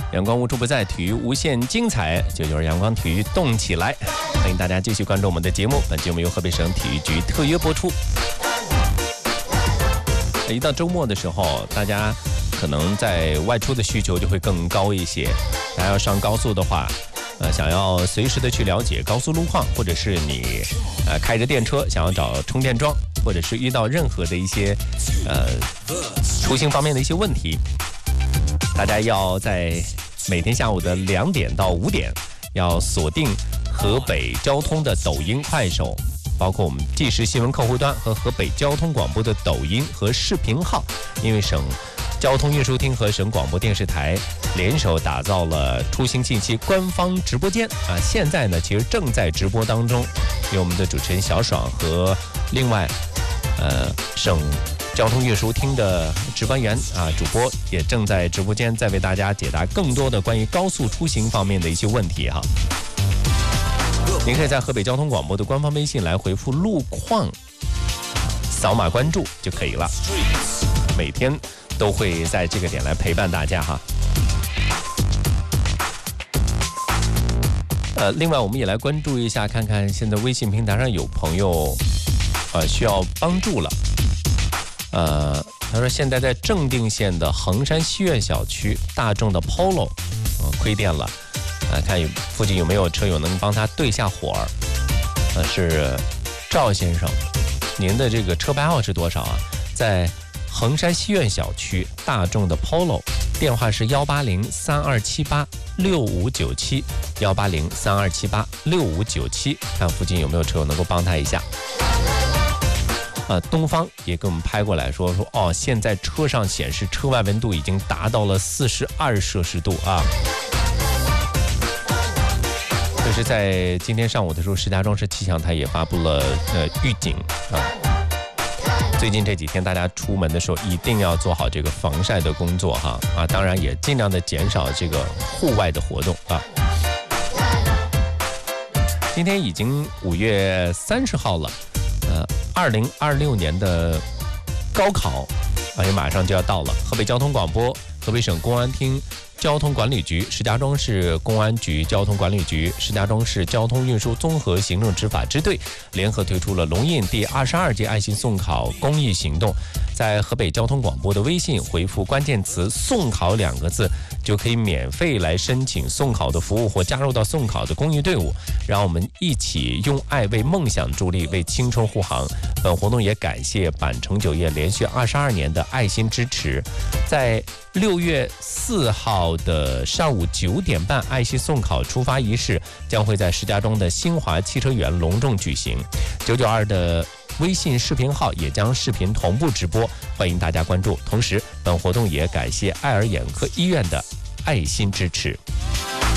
阳光无处不在，体育无限精彩，就是阳光体育动起来。欢迎大家继续关注我们的节目，本节目由河北省体育局特约播出。一到周末的时候，大家可能在外出的需求就会更高一些。大家要上高速的话，想要随时的去了解高速路况，或者是你开着电车想要找充电桩，或者是遇到任何的一些出行方面的一些问题，大家要在每天下午的2点到5点要锁定河北交通的抖音、快手，包括我们即时新闻客户端和河北交通广播的抖音和视频号，因为省交通运输厅和省广播电视台联手打造了出行信息官方直播间啊，现在呢其实正在直播当中，有我们的主持人小爽和另外省交通运输厅的值班员啊，主播也正在直播间在为大家解答更多的关于高速出行方面的一些问题哈。您可以在河北交通广播的官方微信来回复路况，扫码关注就可以了，每天都会在这个点来陪伴大家哈。另外我们也来关注一下，看看现在微信平台上有朋友需要帮助了。他说现在在正定县的衡山西苑小区，大众的 Polo 亏电了，看附近有没有车友能帮他对下火。是赵先生，您的这个车牌号是多少啊？在衡山西苑小区大众的 Polo， 电话是18032786597，18032786597，看附近有没有车友能够帮他一下。东方也给我们拍过来说现在车上显示车外温度已经达到了42摄氏度啊。就是在今天上午的时候，石家庄市气象台也发布了预警啊。最近这几天大家出门的时候一定要做好这个防晒的工作哈当然也尽量的减少这个户外的活动啊。今天已经5月30号了，2026年的高考也马上就要到了。河北交通广播、河北省公安厅交通管理局、石家庄市公安局交通管理局、石家庄市交通运输综合行政执法支队联合推出了龙印第22届爱心送考公益行动。在河北交通广播的微信回复关键词送考2个字，就可以免费来申请送考的服务或加入到送考的公益队伍，让我们一起用爱为梦想助力，为青春护航。本活动也感谢板城酒业连续22年的爱心支持。在6月4号的上午9点半，爱心送考出发仪式将会在石家庄的新华汽车园隆重举行。992的微信视频号也将视频同步直播，欢迎大家关注。同时，本活动也感谢爱尔眼科医院的爱心支持。